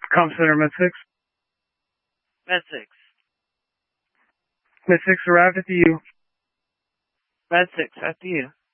Com Center, Med 6. Med 6. Med 6 arrived at the U. Med 6, after you.